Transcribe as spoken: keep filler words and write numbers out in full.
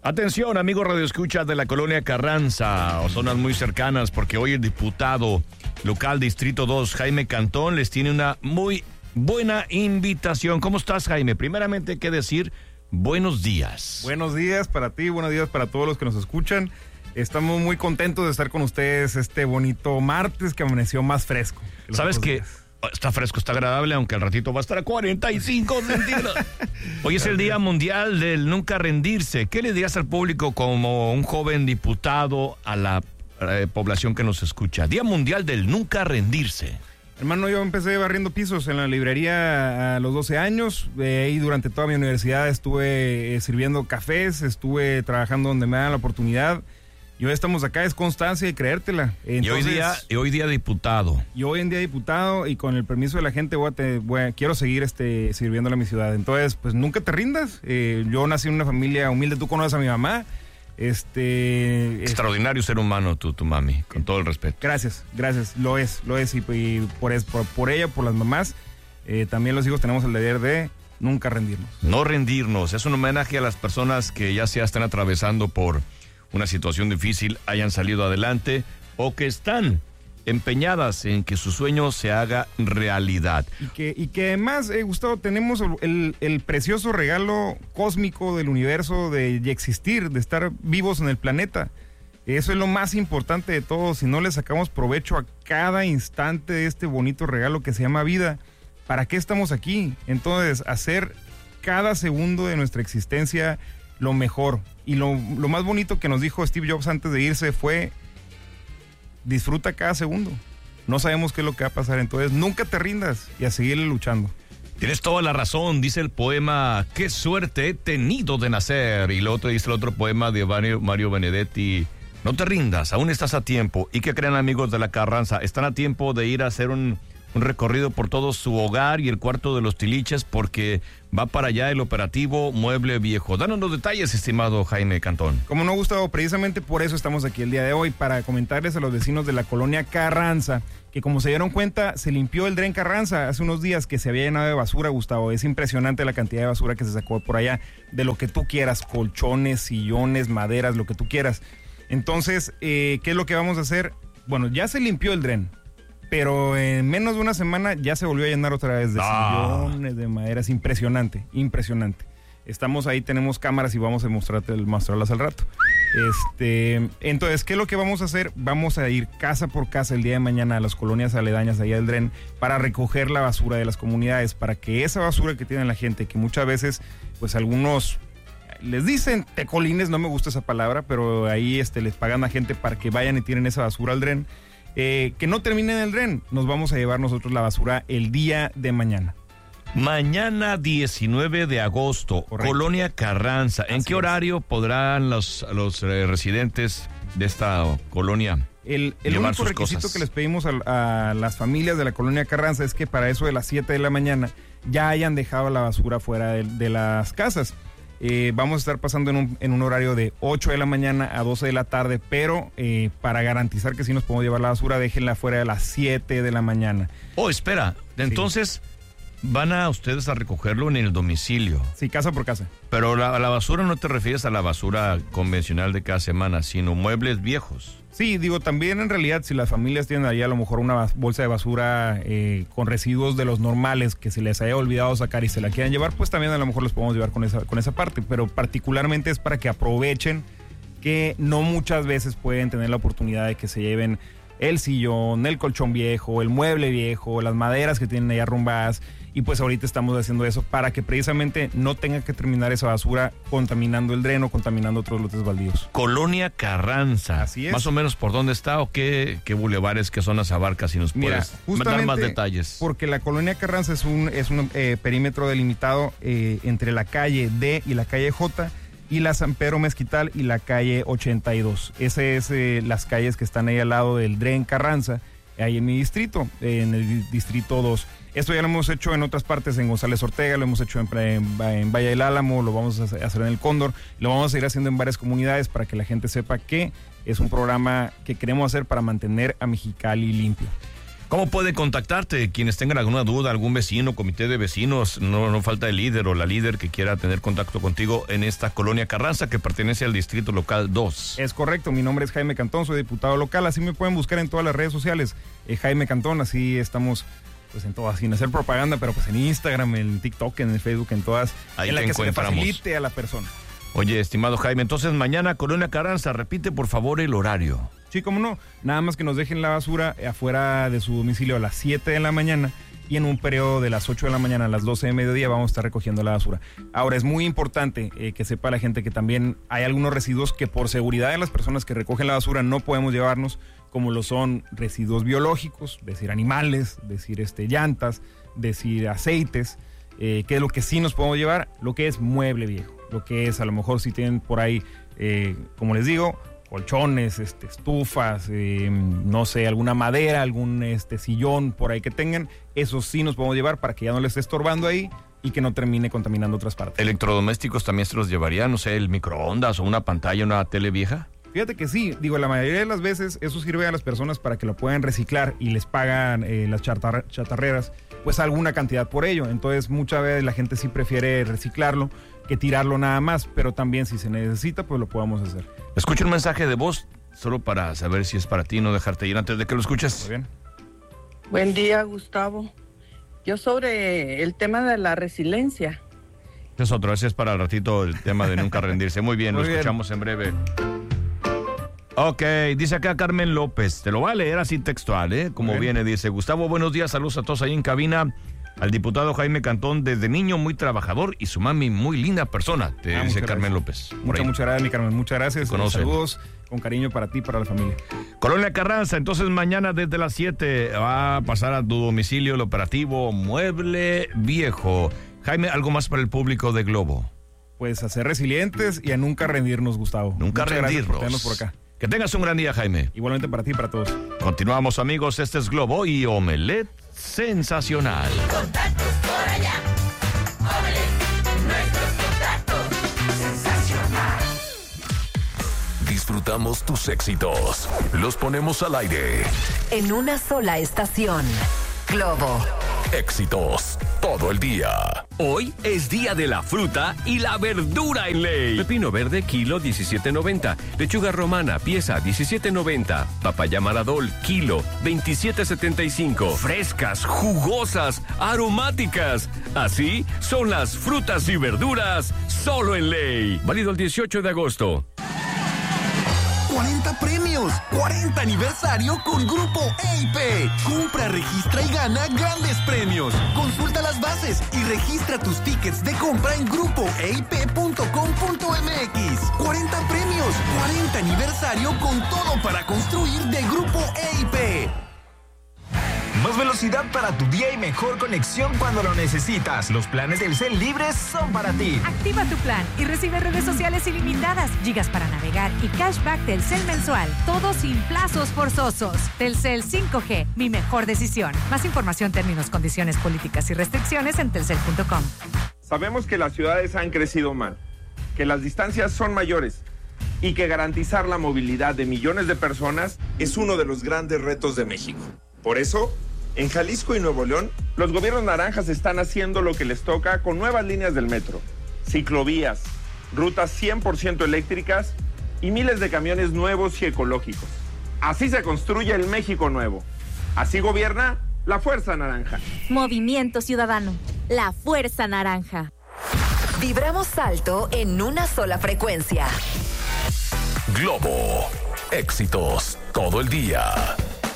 Atención, amigos radioescuchas de la colonia Carranza o zonas muy cercanas, porque hoy el diputado local Distrito dos, Jaime Cantón, les tiene una muy buena invitación. ¿Cómo estás, Jaime? Primeramente hay que decir buenos días. Buenos días para ti, buenos días para todos los que nos escuchan. Estamos muy contentos de estar con ustedes este bonito martes que amaneció más fresco. ¿Sabes qué? Está fresco, está agradable, aunque al ratito va a estar a cuarenta y cinco centígrados. Hoy es el Día Mundial del Nunca Rendirse. ¿Qué le dirías al público como un joven diputado a la eh, población que nos escucha? Día Mundial del Nunca Rendirse. Hermano, yo empecé barriendo pisos en la librería a los doce años. Eh, ahí durante toda mi universidad estuve eh, sirviendo cafés, estuve trabajando donde me dan la oportunidad. Y hoy estamos acá, es constancia y creértela. Entonces, y, hoy día, y hoy día diputado. Y hoy en día diputado, y con el permiso de la gente, voy a te, voy a, quiero seguir este, sirviéndole a mi ciudad. Entonces, pues nunca te rindas. Eh, yo nací en una familia humilde, tú conoces a mi mamá. Este Extraordinario ser humano tu, tu mami, con todo el respeto. Gracias, gracias, lo es, lo es. Y, y por, es, por, por ella, por las mamás, eh, también los hijos tenemos el deber de nunca rendirnos. No rendirnos, es un homenaje a las personas que ya se están atravesando por una situación difícil, hayan salido adelante o que están empeñadas en que su sueño se haga realidad. Y que, y que además, eh, Gustavo, tenemos el, el precioso regalo cósmico del universo de, de existir, de estar vivos en el planeta. Eso es lo más importante de todo. Si no le sacamos provecho a cada instante de este bonito regalo que se llama vida, ¿para qué estamos aquí? Entonces, hacer cada segundo de nuestra existencia lo mejor. Y lo, lo más bonito que nos dijo Steve Jobs antes de irse fue: disfruta cada segundo. No sabemos qué es lo que va a pasar, entonces nunca te rindas y a seguirle luchando. Tienes toda la razón, dice el poema, qué suerte he tenido de nacer. Y lo otro dice el otro poema de Mario, Mario Benedetti, no te rindas, aún estás a tiempo. Y que crean, amigos de la Carranza, están a tiempo de ir a hacer un, un recorrido por todo su hogar y el cuarto de los tiliches, porque va para allá el operativo Mueble Viejo. Danos los detalles, estimado Jaime Cantón. Como no, Gustavo, precisamente por eso estamos aquí el día de hoy, para comentarles a los vecinos de la colonia Carranza, que como se dieron cuenta, se limpió el Dren Carranza hace unos días, que se había llenado de basura, Gustavo. Es impresionante la cantidad de basura que se sacó por allá, de lo que tú quieras, colchones, sillones, maderas, lo que tú quieras. Entonces, eh, ¿qué es lo que vamos a hacer? Bueno, ya se limpió el Dren, pero en menos de una semana ya se volvió a llenar otra vez de ah. sillones, de maderas. Impresionante, impresionante. Estamos ahí, tenemos cámaras y vamos a mostrarte, mostrarlas al rato. Este, entonces, ¿qué es lo que vamos a hacer? Vamos a ir casa por casa el día de mañana a las colonias aledañas allá del Dren para recoger la basura de las comunidades, para que esa basura que tiene la gente, que muchas veces, pues algunos les dicen tecolines, no me gusta esa palabra, pero ahí este, les pagan a gente para que vayan y tiren esa basura al Dren. Eh, que no termine en el Dren, nos vamos a llevar nosotros la basura el día de mañana. Mañana diecinueve de agosto, correcto. Colonia Carranza. ¿En Así qué horario es. podrán los, los eh, residentes de esta colonia El, el llevar único sus requisito cosas? Que les pedimos a, a las familias de la colonia Carranza es que para eso de las siete de la mañana ya hayan dejado la basura fuera de, de las casas. Eh, vamos a estar pasando en un, en un horario de ocho de la mañana a doce de la tarde, pero eh, para garantizar que sí nos podemos llevar la basura, déjenla fuera de las siete de la mañana. Oh, espera, entonces sí. Van a ustedes a recogerlo en el domicilio. Sí, casa por casa. Pero la, la basura no te refieres a la basura convencional de cada semana, sino muebles viejos. Sí, digo, también en realidad si las familias tienen ahí a lo mejor una bolsa de basura eh, con residuos de los normales que se les haya olvidado sacar y se la quieran llevar, pues también a lo mejor los podemos llevar con esa, con esa parte, pero particularmente es para que aprovechen que no muchas veces pueden tener la oportunidad de que se lleven el sillón, el colchón viejo, el mueble viejo, las maderas que tienen ahí arrumbadas, y pues ahorita estamos haciendo eso para que precisamente no tenga que terminar esa basura contaminando el dreno, contaminando otros lotes baldíos. Colonia Carranza. Así es. Más o menos por dónde está o qué, qué bulevares, qué zonas abarca, si nos Mira, puedes dar más detalles. Porque la Colonia Carranza es un, es un eh, perímetro delimitado eh, entre la calle D y la calle J, y la San Pedro Mezquital y la calle ochenta y dos. Esas es eh, las calles que están ahí al lado del Dren Carranza, ahí en mi distrito, eh, en el distrito dos. Esto ya lo hemos hecho en otras partes, en González Ortega, lo hemos hecho en, en, en Valle del Álamo, lo vamos a hacer en el Cóndor, lo vamos a ir haciendo en varias comunidades para que la gente sepa que es un programa que queremos hacer para mantener a Mexicali limpio. ¿Cómo puede contactarte? Quienes tengan alguna duda, algún vecino, comité de vecinos, no, no falta el líder o la líder que quiera tener contacto contigo en esta colonia Carranza que pertenece al distrito local dos. Es correcto, mi nombre es Jaime Cantón, soy diputado local, así me pueden buscar en todas las redes sociales, eh, Jaime Cantón, así estamos pues en todas, sin hacer propaganda, pero pues en Instagram, en TikTok, en el Facebook, en todas, ahí en la que se le encontramos. facilite a la persona. Oye, estimado Jaime, entonces mañana colonia Carranza, repite por favor el horario. Sí, cómo no, nada más que nos dejen la basura afuera de su domicilio a las siete de la mañana y en un periodo de las ocho de la mañana a las doce de mediodía vamos a estar recogiendo la basura. Ahora, es muy importante eh, que sepa la gente que también hay algunos residuos que por seguridad de las personas que recogen la basura no podemos llevarnos, como lo son residuos biológicos, decir animales, decir este, llantas, decir aceites, eh, que es lo que sí nos podemos llevar, lo que es mueble viejo, lo que es a lo mejor si tienen por ahí, eh, como les digo, colchones, este, estufas, eh, no sé, alguna madera, algún este, sillón por ahí que tengan, eso sí nos podemos llevar para que ya no les esté estorbando ahí y que no termine contaminando otras partes. ¿Electrodomésticos también se los llevaría? No sé, el microondas o una pantalla, una tele vieja. Fíjate que sí, digo, la mayoría de las veces eso sirve a las personas para que lo puedan reciclar y les pagan eh, las chatar- chatarreras pues alguna cantidad por ello, entonces muchas veces la gente sí prefiere reciclarlo que tirarlo nada más, pero también si se necesita pues lo podamos hacer. Escucha un mensaje de voz solo para saber si es para ti, no dejarte ir antes de que lo escuches. Muy bien. Buen día, Gustavo. Yo sobre el tema de la resiliencia. Es otro, ese es para el ratito el tema de nunca rendirse. Muy bien, Muy lo bien. escuchamos en breve. Ok, dice acá Carmen López, te lo voy a leer así textual, ¿eh? Como Muy bien. viene, dice, Gustavo, buenos días, saludos a todos ahí en cabina, al diputado Jaime Cantón, desde niño muy trabajador y su mami muy linda persona, te Ah, dice muchas Carmen gracias. López. por Muchas, ahí. muchas gracias, mi Carmen, muchas gracias. Te conocen. Saludos con cariño para ti y para la familia. Colonia Carranza, entonces mañana desde las siete va a pasar a tu domicilio el operativo Mueble Viejo. Jaime, ¿algo más para el público de Globo? Pues a ser resilientes y a nunca rendirnos, Gustavo. Nunca Muchas gracias por rendirnos. tenernos por acá. Que tengas un gran día, Jaime. Igualmente para ti y para todos. Continuamos, amigos, este es Globo y Omelette Sensacional. Contactos por allá. Omelette, nuestros contactos. Sensacional. Disfrutamos tus éxitos. Los ponemos al aire. En una sola estación. Globo. Éxitos todo el día. Hoy es día de la fruta y la verdura en ley. Pepino verde, kilo diecisiete noventa. Lechuga romana, pieza diecisiete noventa. Papaya maradol, kilo veintisiete setenta y cinco. Frescas, jugosas, aromáticas. Así son las frutas y verduras solo en ley. Válido el dieciocho de agosto. cuarenta premios, cuarenta aniversario con Grupo E I P. Compra, registra y gana grandes premios. Consulta las bases y registra tus tickets de compra en grupo e i p punto com punto m x. cuarenta premios, cuarenta aniversario con todo para construir de Grupo E I P. Más velocidad para tu día y mejor conexión cuando lo necesitas. Los planes del Cel libres son para ti. Activa tu plan y recibe redes sociales ilimitadas, gigas para navegar y cashback Telcel mensual. Todo sin plazos forzosos. Telcel cinco G, mi mejor decisión. Más información, términos, condiciones, políticas y restricciones en telcel punto com. Sabemos que las ciudades han crecido mal, que las distancias son mayores y que garantizar la movilidad de millones de personas es uno de los grandes retos de México. Por eso, en Jalisco y Nuevo León, los gobiernos naranjas están haciendo lo que les toca con nuevas líneas del metro, ciclovías, rutas cien por ciento eléctricas y miles de camiones nuevos y ecológicos. Así se construye el México nuevo. Así gobierna la Fuerza Naranja. Movimiento Ciudadano, la Fuerza Naranja. Vibramos alto en una sola frecuencia. Globo. Éxitos todo el día.